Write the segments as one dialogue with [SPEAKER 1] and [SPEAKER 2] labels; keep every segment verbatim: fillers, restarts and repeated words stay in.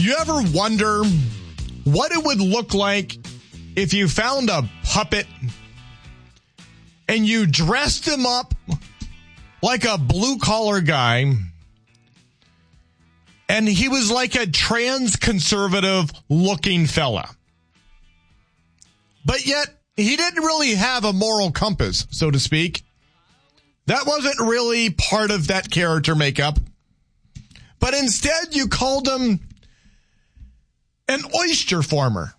[SPEAKER 1] You ever wonder what it would look like if you found a puppet and you dressed him up like a blue-collar guy and he was like a trans-conservative looking fella? But yet, he didn't really have a moral compass, so to speak. That wasn't really part of that character makeup. But instead, you called him an oyster farmer.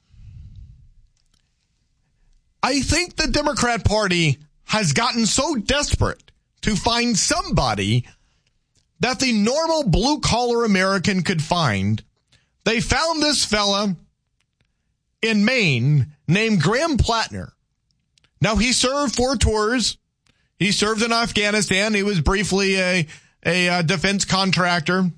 [SPEAKER 1] I think the Democrat Party has gotten so desperate to find somebody that the normal blue-collar American could find. They found this fella in Maine named Graham Plattner. Now, he served four tours. He served in Afghanistan. He was briefly a, a, a defense contractor.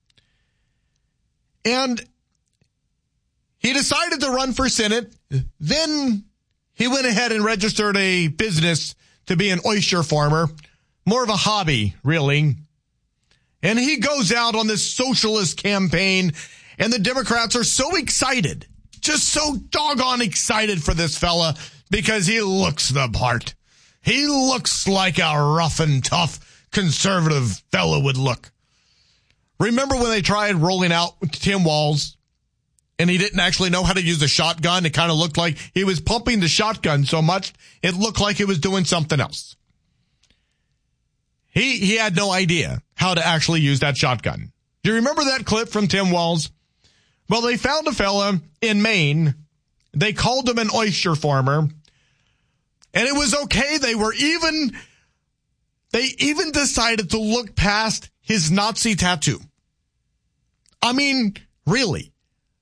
[SPEAKER 1] And he decided to run for Senate. Then he went ahead and registered a business to be an oyster farmer. More of a hobby, really. And he goes out on this socialist campaign, and the Democrats are so excited, just so doggone excited for this fella because he looks the part. He looks like a rough and tough conservative fellow would look. Remember when they tried rolling out Tim Walz and he didn't actually know how to use a shotgun? It kind of looked like he was pumping the shotgun so much it looked like he was doing something else. He he had no idea how to actually use that shotgun. Do you remember that clip from Tim Walz? Well, they found a fella in Maine. They called him an oyster farmer. And it was okay. They were even, they even decided to look past his Nazi tattoo. I mean, really.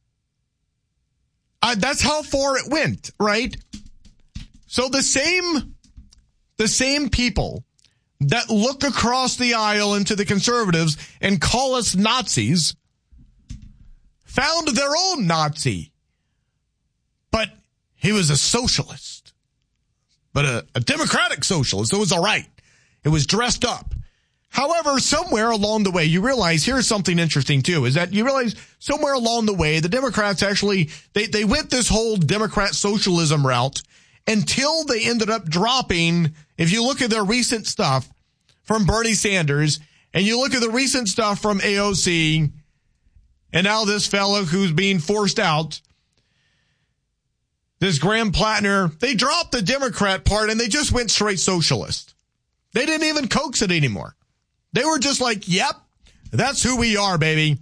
[SPEAKER 1] Uh, that's how far it went, right? So the same, the same people that look across the aisle into the conservatives and call us Nazis found their own Nazi. But he was a socialist. But a, a democratic socialist. It was all right. It was dressed up. However, somewhere along the way, you realize here's something interesting, too, is that you realize somewhere along the way, the Democrats actually, they, they went this whole Democrat socialism route until they ended up dropping, if you look at their recent stuff from Bernie Sanders, and you look at the recent stuff from A O C, and now this fellow who's being forced out, this Graham Plattner, they dropped the Democrat part and they just went straight socialist. They didn't even coax it anymore. They were just like, yep, that's who we are, baby.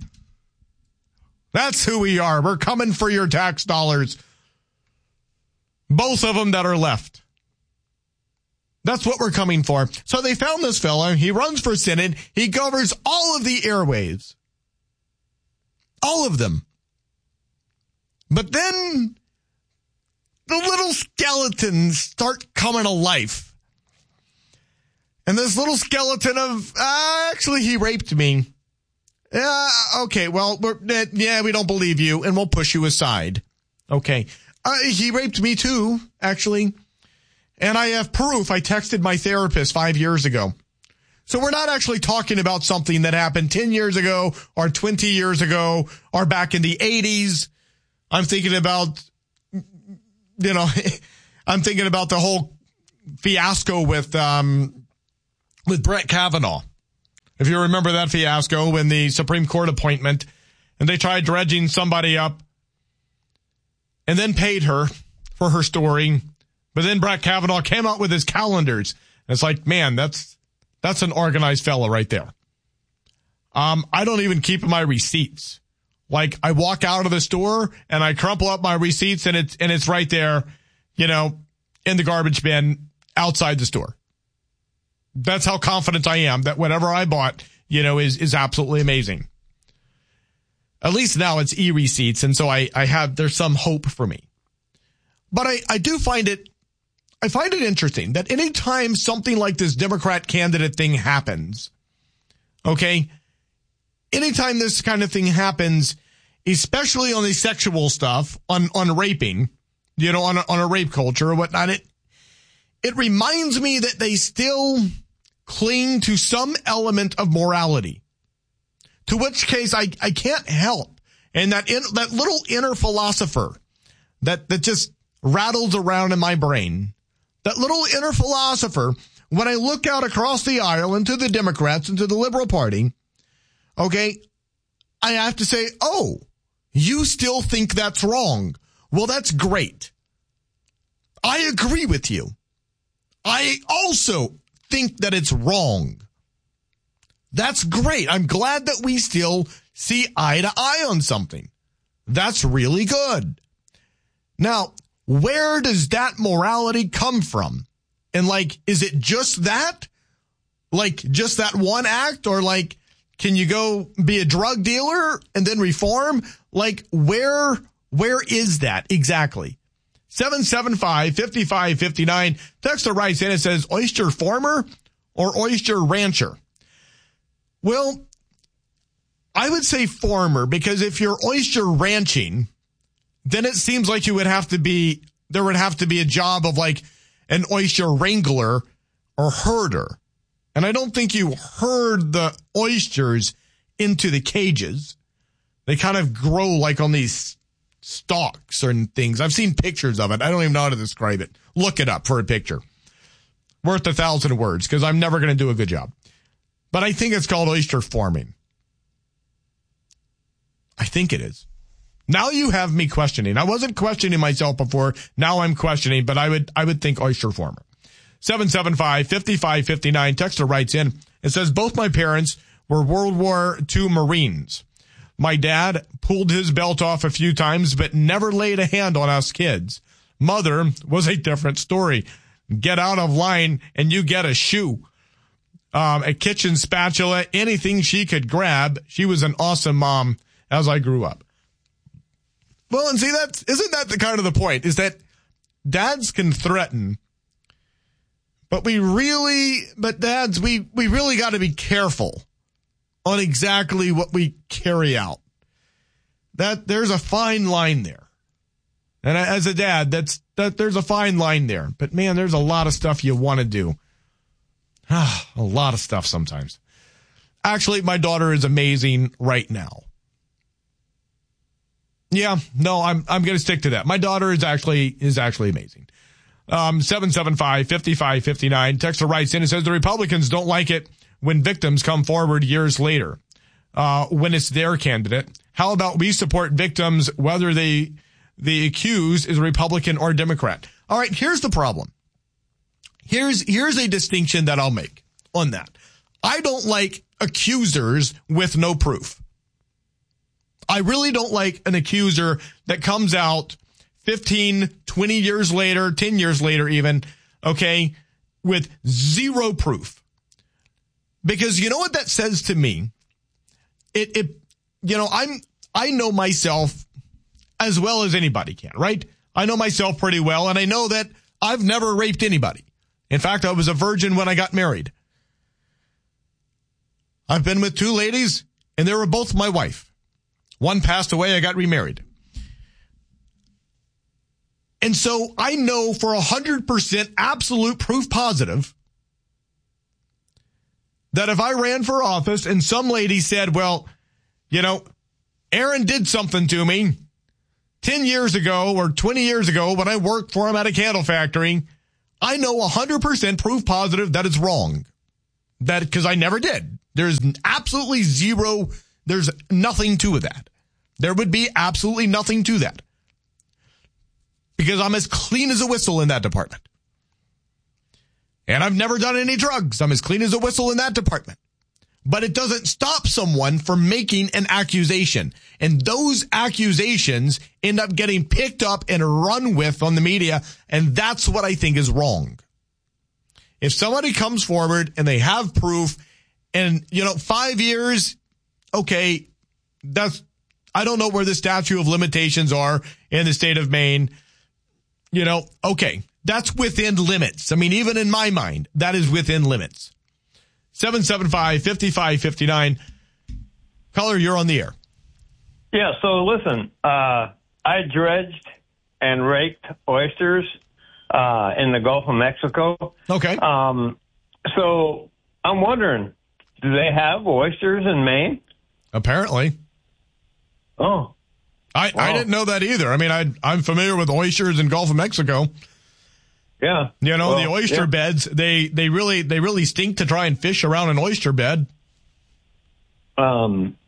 [SPEAKER 1] That's who we are. We're coming for your tax dollars. Both of them that are left. That's what we're coming for. So they found this fella. He runs for Senate. He covers all of the airwaves. All of them. But then the little skeletons start coming to life. And this little skeleton of, uh, actually, he raped me. Uh, okay, well, we're, uh, yeah, we don't believe you, and we'll push you aside. Okay. Uh, he raped me too, actually. And I have proof. I texted my therapist five years ago. So we're not actually talking about something that happened ten years ago or twenty years ago or back in the eighties. I'm thinking about, you know, I'm thinking about the whole fiasco with, um, with Brett Kavanaugh. If you remember that fiasco when the Supreme Court appointment and they tried dredging somebody up and then paid her for her story. But then Brett Kavanaugh came out with his calendars. And it's like, man, that's, that's an organized fella right there. Um, I don't even keep my receipts. Like, I walk out of the store and I crumple up my receipts and it's, and it's right there, you know, in the garbage bin outside the store. That's how confident I am that whatever I bought, you know, is, is absolutely amazing. At least now it's e-receipts. And so I, I have, there's some hope for me. But I, I do find it, I find it interesting that anytime something like this Democrat candidate thing happens, okay, anytime this kind of thing happens, especially on the sexual stuff, on, on raping, you know, on a, on a rape culture or whatnot, it, it reminds me that they still cling to some element of morality. To which case I, I can't help And that in, that little inner philosopher that, that just rattles around in my brain, that little inner philosopher, when I look out across the aisle into the Democrats, into the Liberal Party, okay, I have to say, oh, you still think that's wrong. Well, that's great. I agree with you. I also think that it's wrong. That's great. I'm glad that we still see eye to eye on something. That's really good. Now, where does that morality come from? And like, is it just that? Like, just that one act? Or like, can you go be a drug dealer and then reform? Like, where, where is that exactly? seven seven five, five five five nine. Text or writes in, it says oyster farmer or oyster rancher. Well, I would say farmer, because if you're oyster ranching, then it seems like you would have to be, there would have to be a job of like an oyster wrangler or herder. And I don't think you herd the oysters into the cages. They kind of grow like on these stalks and things. I've seen pictures of it. I don't even know how to describe it. Look it up for a picture. Worth a thousand words, because I'm never going to do a good job. But I think it's called oyster farming. I think it is. Now you have me questioning. I wasn't questioning myself before. Now I'm questioning, but I would I would think oyster farmer. seven seven five, five five five nine. Texter writes in. It says, both my parents were World War Two Marines. My dad pulled his belt off a few times, but never laid a hand on us kids. Mother was a different story. Get out of line and you get a shoe. Um, a kitchen spatula, anything she could grab. She was an awesome mom as I grew up. Well, and see, that isn't that the kind of the point, is that dads can threaten, but we really, but dads, we, we really got to be careful on exactly what we carry out. That there's a fine line there. And as a dad, that's, that there's a fine line there, but man, there's a lot of stuff you want to do. A lot of stuff sometimes. Actually, my daughter is amazing right now. Yeah, no, I'm I'm going to stick to that. My daughter is actually is actually amazing. Um, seven seven five, five five five nine. Texter writes in and says the Republicans don't like it when victims come forward years later, uh, when it's their candidate. How about we support victims whether they the accused is Republican or Democrat? All right, here's the problem. Here's here's a distinction that I'll make on that. I don't like accusers with no proof. I really don't like an accuser that comes out fifteen, twenty years later, ten years later even, okay, with zero proof. Because you know what that says to me? It, it, you know, I'm, I know myself as well as anybody can, right? I know myself pretty well, and I know that I've never raped anybody. In fact, I was a virgin when I got married. I've been with two ladies, and they were both my wife. One passed away, I got remarried. And so I know for one hundred percent absolute proof positive that if I ran for office and some lady said, well, you know, Aaron did something to me ten years ago or twenty years ago when I worked for him at a candle factory, I know one hundred percent proof positive that it's wrong. That because I never did. There's absolutely zero, there's nothing to that. There would be absolutely nothing to that. Because I'm as clean as a whistle in that department. And I've never done any drugs. I'm as clean as a whistle in that department. But it doesn't stop someone from making an accusation. And those accusations end up getting picked up and run with on the media. And that's what I think is wrong. If somebody comes forward and they have proof and, you know, five years, okay, that's, I don't know where the statute of limitations are in the state of Maine. You know, okay, that's within limits. I mean, even in my mind, that is within limits. seven seven five, five five five nine. Caller, you're on the air.
[SPEAKER 2] Yeah, so listen, uh, I dredged and raked oysters uh, in the Gulf of Mexico.
[SPEAKER 1] Okay.
[SPEAKER 2] Um, so I'm wondering, do they have oysters in Maine?
[SPEAKER 1] Apparently.
[SPEAKER 2] Oh,
[SPEAKER 1] I,
[SPEAKER 2] wow.
[SPEAKER 1] I didn't know that either. I mean, I, I'm familiar with oysters in Gulf of Mexico.
[SPEAKER 2] Yeah.
[SPEAKER 1] You know,
[SPEAKER 2] well,
[SPEAKER 1] the oyster
[SPEAKER 2] yeah.
[SPEAKER 1] beds, they, they really they really stink to try and fish around an oyster bed.
[SPEAKER 2] Um.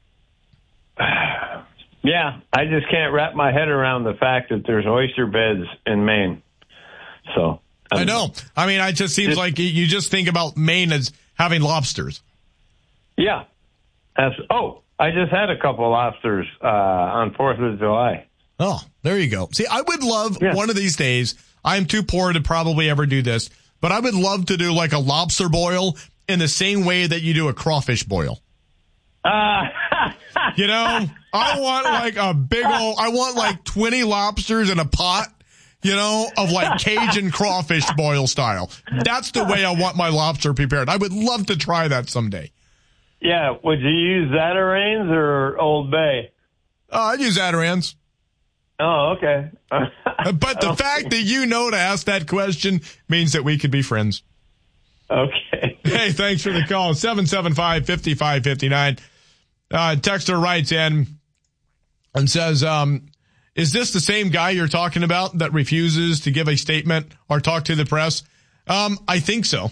[SPEAKER 2] Yeah, I just can't wrap my head around the fact that there's oyster beds in Maine. So
[SPEAKER 1] I, I know. I mean, it just seems just, like you just think about Maine as having lobsters.
[SPEAKER 2] Yeah. That's, oh, I just had a couple lobsters uh, on fourth of July.
[SPEAKER 1] Oh, there you go. See, I would love yeah. one of these days. I'm too poor to probably ever do this, but I would love to do like a lobster boil in the same way that you do a crawfish boil.
[SPEAKER 2] Uh,
[SPEAKER 1] you know, I want like a big old, I want like twenty lobsters in a pot, you know, of like Cajun crawfish boil style. That's the way I want my lobster prepared. I would love to try that someday.
[SPEAKER 2] Yeah. Would you use Zatarain's or Old Bay?
[SPEAKER 1] Oh, I'd use Zatarain's.
[SPEAKER 2] Oh, okay.
[SPEAKER 1] But the fact that you know to ask that question means that we could be friends.
[SPEAKER 2] Okay.
[SPEAKER 1] Hey, thanks for the call. seven seven five, five five five nine. Uh, texter writes in and says, um, is this the same guy you're talking about that refuses to give a statement or talk to the press? Um, I think so.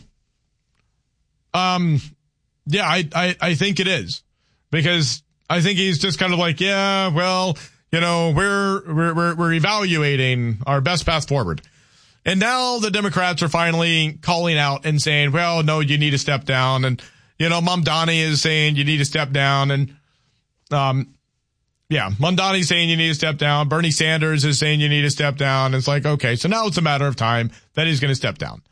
[SPEAKER 1] Um, yeah, I, I, I think it is, because I think he's just kind of like, yeah, well, you know, we're, we're, we're, we're evaluating our best path forward. And now the Democrats are finally calling out and saying, well, no, you need to step down. And, you know, Mamdani is saying you need to step down. And, um, yeah, Mamdani's saying you need to step down. Bernie Sanders is saying you need to step down. It's like, okay, so now it's a matter of time that he's going to step down.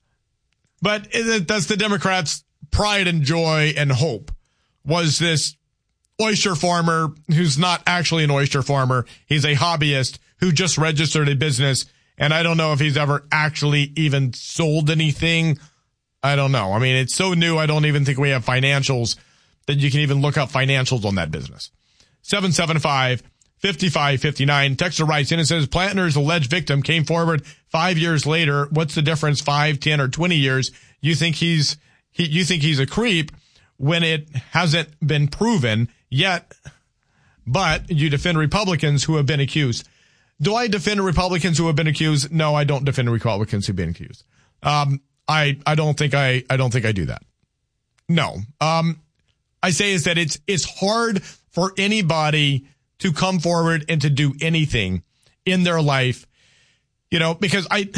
[SPEAKER 1] But that's the Democrats' pride and joy and hope, was this oyster farmer who's not actually an oyster farmer. He's a hobbyist who just registered a business. And I don't know if he's ever actually even sold anything. I don't know. I mean, it's so new, I don't even think we have financials that you can even look up financials on that business. seven seven five, five five five nine. Texter writes in and says, Plantner's alleged victim came forward five years later. What's the difference, five, ten, or twenty years? You think he's he, you think he's a creep when it hasn't been proven yet, but you defend Republicans who have been accused. Do I defend Republicans who have been accused? No, I don't defend Republicans who've been accused. Um, I, I don't think I, I don't think I do that. No. Um, I say is that it's, it's hard for anybody to come forward and to do anything in their life, you know, because I,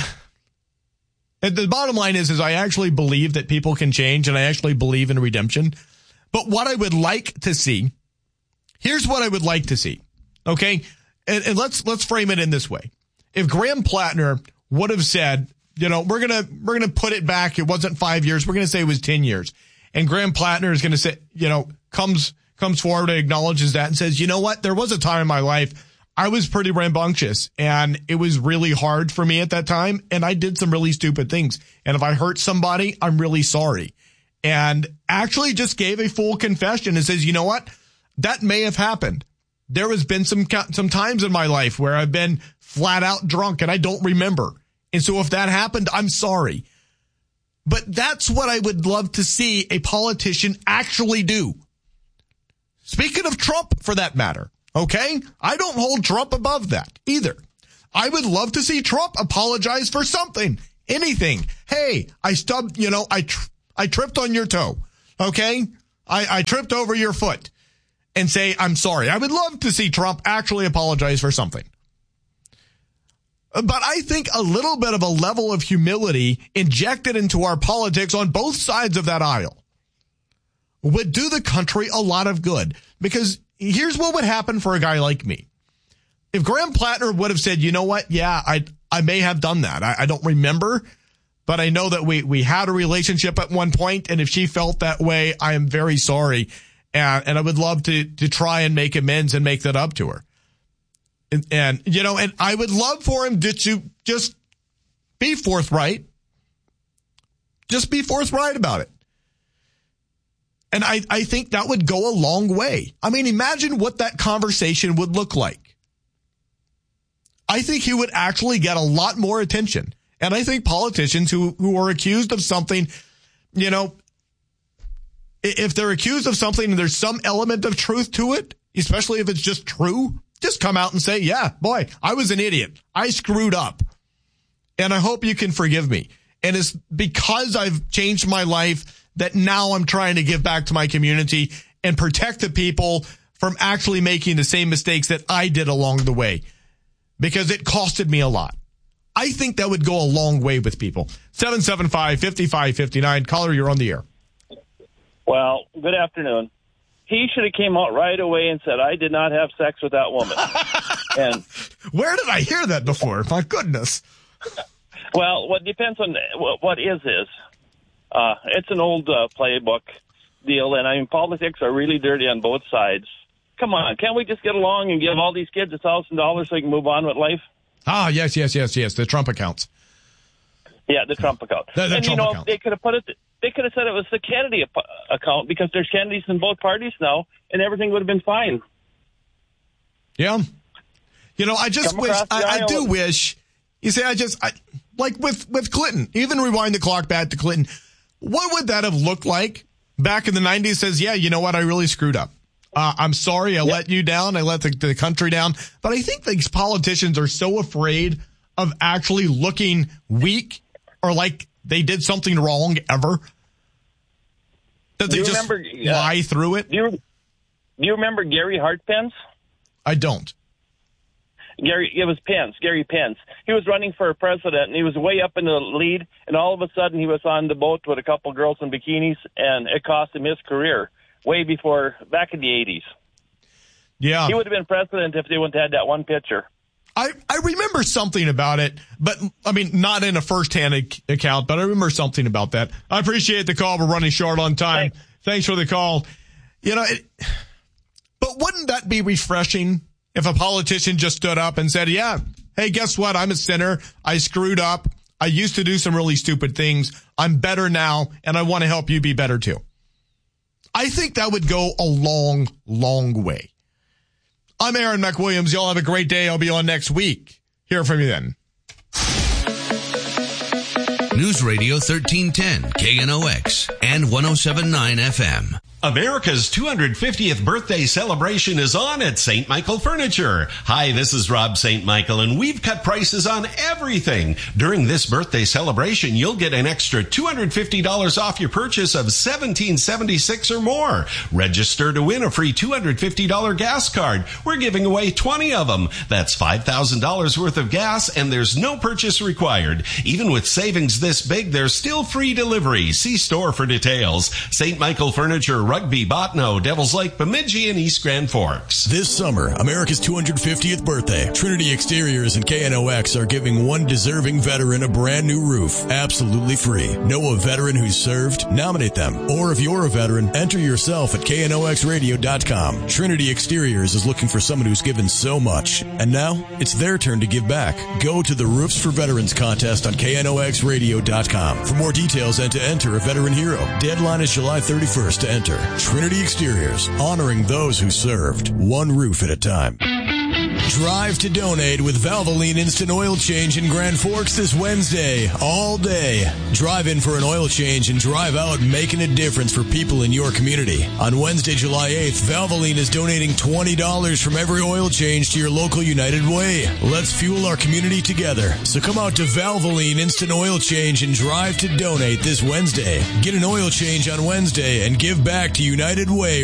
[SPEAKER 1] the bottom line is, is I actually believe that people can change, and I actually believe in redemption. But what I would like to see, here's what I would like to see. Okay. And, and let's let's frame it in this way. If Graham Plattner would have said, you know, we're gonna we're gonna put it back. It wasn't five years. We're gonna say it was ten years. And Graham Plattner is gonna say, you know, comes comes forward and acknowledges that and says, you know what? There was a time in my life I was pretty rambunctious, and it was really hard for me at that time, and I did some really stupid things. And if I hurt somebody, I'm really sorry. And actually just gave a full confession and says, you know what? That may have happened. There has been some some times in my life where I've been flat out drunk and I don't remember. And so if that happened, I'm sorry. But that's what I would love to see a politician actually do. Speaking of Trump, for that matter, okay? I don't hold Trump above that either. I would love to see Trump apologize for something, anything. Hey, I stubbed, you know, I tr- I tripped on your toe, okay? I, I tripped over your foot. And say, I'm sorry. I would love to see Trump actually apologize for something. But I think a little bit of a level of humility injected into our politics on both sides of that aisle would do the country a lot of good. Because here's what would happen for a guy like me. If Graham Plattner would have said, you know what? Yeah, I I may have done that. I, I don't remember. But I know that we, we had a relationship at one point. And if she felt that way, I am very sorry. And, and I would love to, to try and make amends and make that up to her. And, and, you know, and I would love for him to, to just be forthright. Just be forthright about it. And I, I think that would go a long way. I mean, imagine what that conversation would look like. I think he would actually get a lot more attention. And I think politicians who, who are accused of something, you know, if they're accused of something and there's some element of truth to it, especially if it's just true, just come out and say, yeah, boy, I was an idiot. I screwed up. And I hope you can forgive me. And it's because I've changed my life that now I'm trying to give back to my community and protect the people from actually making the same mistakes that I did along the way, because it costed me a lot. I think that would go a long way with people. seven seven five, five five five nine. Caller, you're on the air.
[SPEAKER 3] Well, good afternoon. He should have came out right away and said, I did not have sex with that woman. And
[SPEAKER 1] where did I hear that before? My goodness.
[SPEAKER 3] Well, what depends on what is is. Uh, it's an old uh, playbook deal, and I mean, politics are really dirty on both sides. Come on, can't we just get along and give all these kids a thousand dollars so they can move on with life?
[SPEAKER 1] Ah, yes, yes, yes, yes. The Trump accounts.
[SPEAKER 3] Yeah, the Trump account.
[SPEAKER 1] The, the
[SPEAKER 3] and
[SPEAKER 1] Trump
[SPEAKER 3] you know,
[SPEAKER 1] account.
[SPEAKER 3] they could have put it. They could have said it was the Kennedy account because there's Kennedys in both parties now, and everything would have been fine.
[SPEAKER 1] Yeah. You know, I just
[SPEAKER 3] Come
[SPEAKER 1] wish.
[SPEAKER 3] across the
[SPEAKER 1] I, I
[SPEAKER 3] aisle.
[SPEAKER 1] do wish. You say, I just I, like with with Clinton. Even rewind the clock back to Clinton. What would that have looked like back in the nineties? Says, yeah, you know what? I really screwed up. Uh, I'm sorry. I
[SPEAKER 3] Yep.
[SPEAKER 1] let you down. I let the, the country down. But I think these politicians are so afraid of actually looking weak or like they did something wrong ever that
[SPEAKER 3] Do
[SPEAKER 1] they
[SPEAKER 3] you
[SPEAKER 1] just
[SPEAKER 3] remember, uh,
[SPEAKER 1] lie through it.
[SPEAKER 3] Do you, do you remember Gary Hart Pence?
[SPEAKER 1] I don't.
[SPEAKER 3] Gary, it was Pence, Gary Pence. He was running for president, and he was way up in the lead, and all of a sudden he was on the boat with a couple girls in bikinis, and it cost him his career way before, back in the eighties.
[SPEAKER 1] Yeah.
[SPEAKER 3] He would have been president if they wouldn't have had that one picture.
[SPEAKER 1] I, I remember something about it, but I mean, not in a first-hand ac- account, but I remember something about that. I appreciate the call. We're running short on time.
[SPEAKER 3] Thanks,
[SPEAKER 1] Thanks for the call. You know, it, but wouldn't that be refreshing if a politician just stood up and said, yeah, hey, guess what? I'm a sinner. I screwed up. I used to do some really stupid things. I'm better now, and I want to help you be better too. I think that would go a long, long way. I'm Aaron McWilliams. Y'all have a great day. I'll be on next week. Hear from you then.
[SPEAKER 4] News Radio thirteen ten, K N O X, and one oh seven point nine F M.
[SPEAKER 5] America's two hundred fiftieth birthday celebration is on at Saint Michael Furniture. Hi, this is Rob Saint Michael, and we've cut prices on everything. During this birthday celebration, you'll get an extra two hundred fifty dollars off your purchase of seventeen seventy-six or more. Register to win a free two hundred fifty dollars gas card. We're giving away twenty of them. That's five thousand dollars worth of gas, and there's no purchase required. Even with savings this big, there's still free delivery. See store for details. Saint Michael Furniture, Rugby, Botno, Devils Lake, Bemidji, and East Grand Forks.
[SPEAKER 6] This summer, America's two hundred fiftieth birthday, Trinity Exteriors and K N O X are giving one deserving veteran a brand new roof, absolutely free. Know a veteran who's served? Nominate them. Or if you're a veteran, enter yourself at K N O X radio dot com. Trinity Exteriors is looking for someone who's given so much. And now, it's their turn to give back. Go to the Roofs for Veterans contest on K N O X radio dot com for more details and to enter a veteran hero. Deadline is July thirty-first to enter. Trinity Exteriors, honoring those who served, one roof at a time. Drive to donate with Valvoline Instant Oil Change in Grand Forks this Wednesday, all day. Drive in for an oil change and drive out making a difference for people in your community. On Wednesday, July eighth, Valvoline is donating twenty dollars from every oil change to your local United Way. Let's fuel our community together. So come out to Valvoline Instant Oil Change and drive to donate this Wednesday. Get an oil change on Wednesday and give back to United Way.